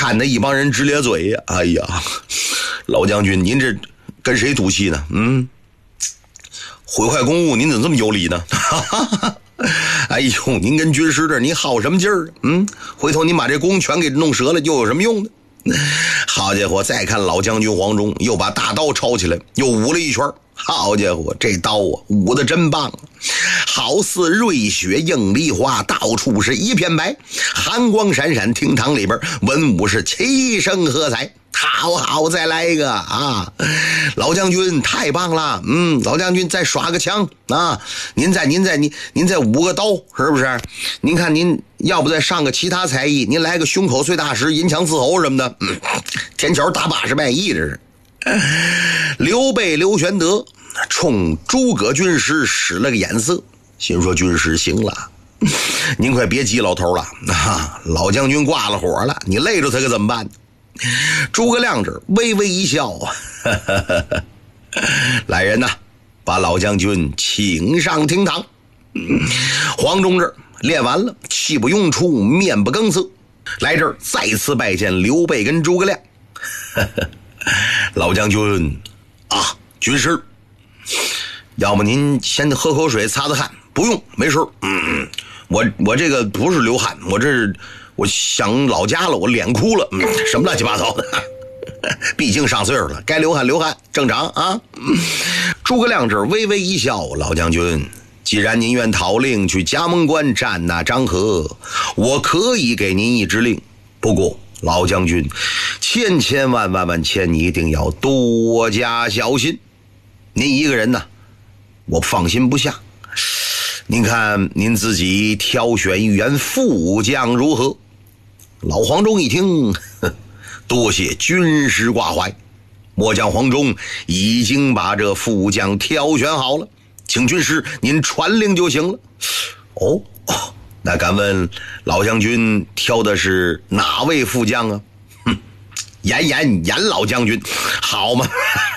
看那一帮人直咧嘴呀！哎呀，老将军，您这跟谁赌气呢？毁坏公务，您怎么这么有理呢？哎呦，您跟军师这你耗什么劲儿？回头您把这弓全给弄折了，又有什么用呢？好家伙，再看老将军黄忠又把大刀抄起来，又舞了一圈。好家伙，这刀啊舞得真棒，好似瑞雪映梨花，到处是一片白，寒光闪闪，厅堂里边文武是齐声喝彩。好，再来一个啊！老将军太棒了，老将军再耍个枪啊！您再舞个刀，是不是？您看您要不再上个其他才艺，您来个胸口碎大石、银枪刺喉什么的，天桥打把式卖艺这是。刘备刘玄德冲诸葛军师使了个眼色，心说军师行了，您快别急老头了老将军挂了火了，你累着他可怎么办？诸葛亮这微微一笑来人呐，把老将军请上厅堂。黄忠这练完了，气不拥出，面不更色，来这儿再次拜见刘备跟诸葛亮。老将军啊，军师，要么您先喝口水擦擦汗。不用，没事。我这个不是流汗，我想老家了，我脸哭了，什么乱七八糟的。毕竟上岁数了，该流汗正常啊。诸葛亮这微微一笑，老将军，既然您愿讨令去葭萌关战那张合，我可以给您一支令，不过老将军千万千，你一定要多加小心。您一个人呢，我放心不下。您看您自己挑选一员副将如何？老黄忠一听，多谢军师挂怀，末将黄忠已经把这副将挑选好了，请军师您传令就行了。那敢问老将军挑的是哪位副将啊？严老将军，好嘛。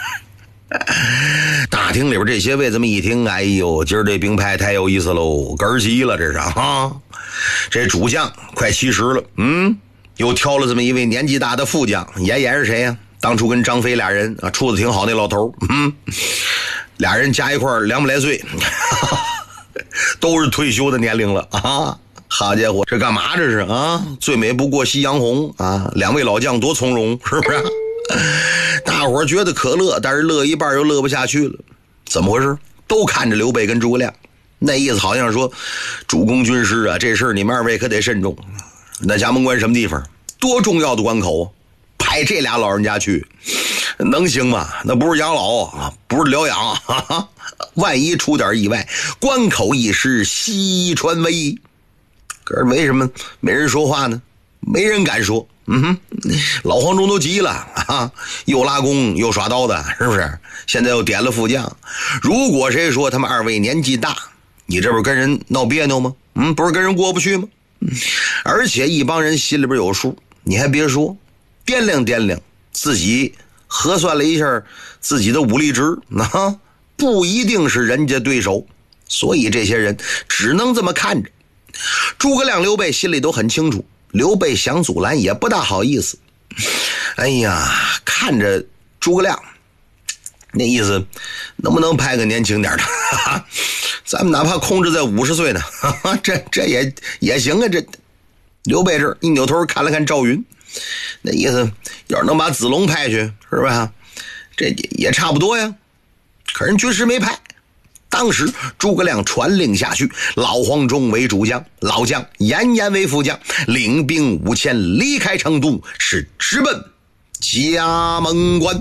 大厅里边这些位这么一听，哎呦，今儿这兵派太有意思喽，哏儿急了这是啊！这主将快70了，又挑了这么一位年纪大的副将。严是谁呀？当初跟张飞俩人啊处得挺好那老头，俩人加一块200来岁，都是退休的年龄了啊！好家伙，这干嘛这是啊？最美不过夕阳红啊！两位老将多从容，是不是？大伙儿觉得可乐，但是乐一半又乐不下去了。怎么回事？都看着刘备跟诸葛亮，那意思好像说，主公军师啊，这事儿你们2位可得慎重。那葭萌关什么地方？多重要的关口，派这俩老人家去，能行吗？那不是养老啊，不是疗养啊！万一出点意外，关口一失，西川危矣。可是为什么没人说话呢？没人敢说。老黄忠都急了啊，又拉弓又耍刀的，是不是？现在又点了副将，如果谁说他们2位年纪大，你这不是跟人闹别扭吗？不是跟人过不去吗？而且一帮人心里边有数，你还别说，掂量自己核算了一下自己的武力值，不一定是人家对手，所以这些人只能这么看着。诸葛亮刘备心里都很清楚，刘备想阻拦也不大好意思。哎呀，看着诸葛亮那意思，能不能派个年轻点的？咱们哪怕控制在50岁呢，这也行啊。这刘备这一扭头看了看赵云，那意思要是能把子龙派去，是吧？这也差不多呀。可人军师没派。当时诸葛亮传令下去，老黄忠为主将，老将严为副将，领兵5000离开成都，是直奔葭萌关。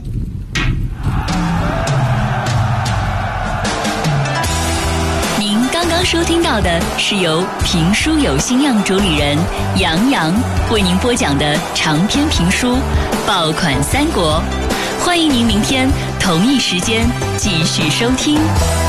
您刚刚收听到的是由评书有心样主理人杨洋为您播讲的长篇评书《爆款三国》，欢迎您明天同一时间继续收听。